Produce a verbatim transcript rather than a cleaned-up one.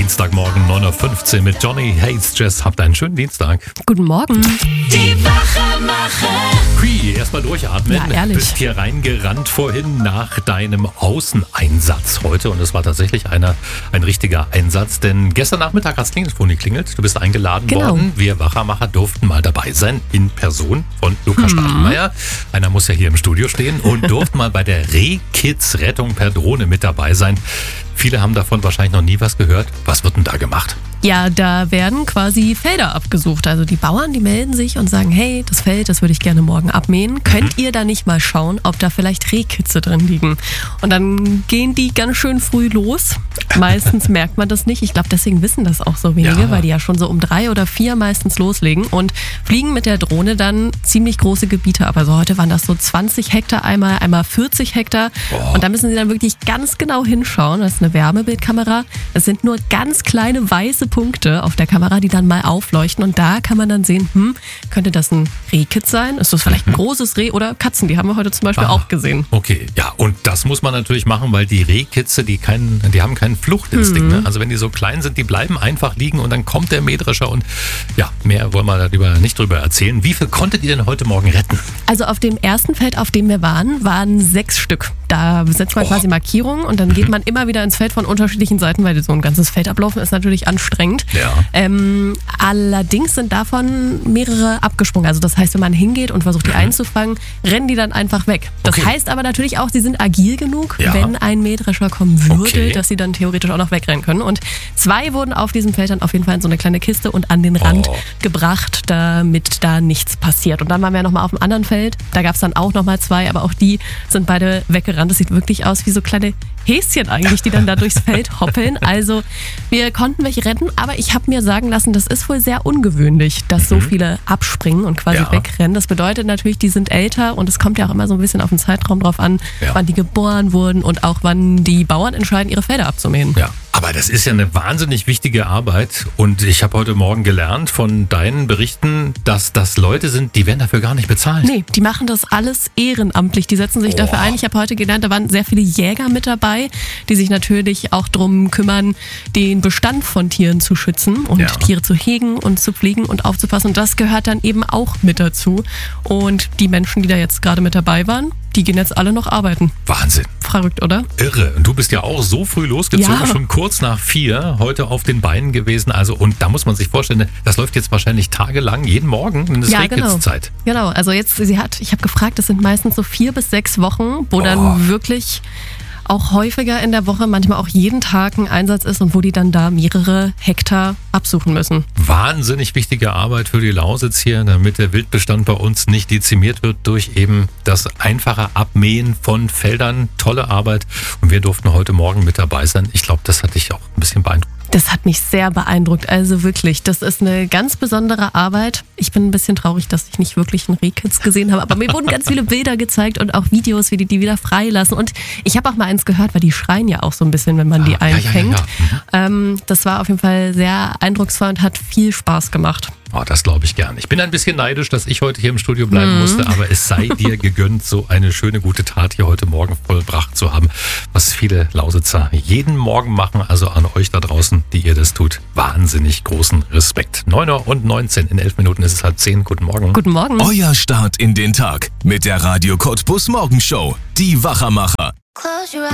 Dienstagmorgen neun Uhr fünfzehn mit Johnny Hates Jazz. Habt einen schönen Dienstag. Guten Morgen. Die Wachmacher. Hui, erstmal durchatmen. Ja, ehrlich. Bist hier reingerannt vorhin nach deinem Außeneinsatz heute und es war tatsächlich einer, ein richtiger Einsatz, denn gestern Nachmittag hat das Telefon geklingelt. Du bist eingeladen Genau. worden. Wir Wachmacher durften mal dabei sein in Person von Lukas mhm. Stachelmeier. Einer muss ja hier im Studio stehen und durften mal bei der Rehkitz Rettung per Drohne mit dabei sein. Viele haben davon wahrscheinlich noch nie was gehört. Was wird denn da gemacht? Ja, da werden quasi Felder abgesucht. Also die Bauern, die melden sich und sagen, hey, das Feld, das würde ich gerne morgen abmähen. Könnt ihr da nicht mal schauen, ob da vielleicht Rehkitze drin liegen? Und dann gehen die ganz schön früh los. Meistens merkt man das nicht. Ich glaube, deswegen wissen das auch so wenige, Ja. weil die ja schon so um drei oder vier meistens loslegen und fliegen mit der Drohne dann ziemlich große Gebiete ab. Also heute waren das so zwanzig Hektar einmal, einmal vierzig Hektar. Boah. Und da müssen sie dann wirklich ganz genau hinschauen. Das ist eine Wärmebildkamera. Es sind nur ganz kleine weiße Punkte auf der Kamera, die dann mal aufleuchten. Und da kann man dann sehen, hm, könnte das ein Rehkitz sein? Ist das vielleicht ein großes Reh oder Katzen? Die haben wir heute zum Beispiel Ah. auch gesehen. Okay, ja, und das muss man natürlich machen, weil die Rehkitze, die, keinen, die haben keinen Fluchtinstinkt. Ne? Also wenn die so klein sind, die bleiben einfach liegen und dann kommt der Mähdrescher und ja, mehr wollen wir darüber nicht drüber erzählen. Wie viel konntet ihr denn heute Morgen retten? Also auf dem ersten Feld, auf dem wir waren, waren sechs Stück. Da setzt man Oh. quasi Markierungen und dann geht man immer wieder ins Feld von unterschiedlichen Seiten, weil so ein ganzes Feld ablaufen ist natürlich anstrengend. Ja. Ähm, allerdings sind davon mehrere abgesprungen. Also das heißt, wenn man hingeht und versucht, die einzufangen, rennen die dann einfach weg. Das Okay. heißt aber natürlich auch, sie sind agil genug, Ja. wenn ein Mähdrescher kommen würde, Okay. dass sie dann theoretisch auch noch wegrennen können. Und zwei wurden auf diesem Feld dann auf jeden Fall in so eine kleine Kiste und an den Rand Oh. gebracht, damit da nichts passiert. Und dann waren wir nochmal auf dem anderen Feld. Da gab es dann auch nochmal zwei, aber auch die sind beide weggerannt. Das sieht wirklich aus wie so kleine Häschen eigentlich, die dann da durchs Feld hoppeln. Also wir konnten welche retten, aber ich habe mir sagen lassen, das ist wohl sehr ungewöhnlich, dass so viele abspringen und quasi Ja. wegrennen. Das bedeutet natürlich, die sind älter und es kommt ja auch immer so ein bisschen auf den Zeitraum drauf an, Ja. wann die geboren wurden und auch wann die Bauern entscheiden, ihre Felder abzumähen. Ja, aber das ist ja eine wahnsinnig wichtige Arbeit und ich habe heute Morgen gelernt von deinen Berichten, dass das Leute sind, die werden dafür gar nicht bezahlt. Nee, die machen das alles ehrenamtlich. Die setzen sich Oh. dafür ein. Ich habe heute gelernt, da waren sehr viele Jäger mit dabei, die sich natürlich auch drum kümmern, den Bestand von Tieren zu schützen und Ja. Tiere zu hegen und zu pflegen und aufzupassen. Und das gehört dann eben auch mit dazu. Und die Menschen, die da jetzt gerade mit dabei waren, die gehen jetzt alle noch arbeiten. Wahnsinn. Verrückt, oder? Irre. Und du bist ja auch so früh losgezogen, Ja. schon kurz nach vier, heute auf den Beinen gewesen. Also, und da muss man sich vorstellen, das läuft jetzt wahrscheinlich tagelang, jeden Morgen, denn es ist Rehkitzzeit. Genau, also jetzt, sie hat, ich habe gefragt, das sind meistens so vier bis sechs Wochen, wo Oh. dann wirklich auch häufiger in der Woche, manchmal auch jeden Tag ein Einsatz ist und wo die dann da mehrere Hektar absuchen müssen. Wahnsinnig wichtige Arbeit für die Lausitz hier, damit der Wildbestand bei uns nicht dezimiert wird durch eben das einfache Abmähen von Feldern. Tolle Arbeit. Und wir durften heute Morgen mit dabei sein. Ich glaube, das hat dich auch ein bisschen beeindruckt. Das hat mich sehr beeindruckt, also wirklich, das ist eine ganz besondere Arbeit. Ich bin ein bisschen traurig, dass ich nicht wirklich einen Rehkitz gesehen habe, aber mir wurden ganz viele Bilder gezeigt und auch Videos, wie die die wieder freilassen. Und ich habe auch mal eins gehört, weil die schreien ja auch so ein bisschen, wenn man die Ah, ja, ja, einfängt. ja, ja. Ähm, das war auf jeden Fall sehr eindrucksvoll und hat viel Spaß gemacht. Oh, das glaube ich gern. Ich bin ein bisschen neidisch, dass ich heute hier im Studio bleiben musste, aber es sei dir gegönnt, so eine schöne, gute Tat hier heute Morgen vollbracht zu haben, was viele Lausitzer jeden Morgen machen. Also an euch da draußen, die ihr das tut, wahnsinnig großen Respekt. neun Uhr und neunzehn, in elf Minuten ist es halb zehn. Guten Morgen. Guten Morgen. Euer Start in den Tag mit der Radio Cottbus Morgenshow. Die Wachmacher. Close your eyes.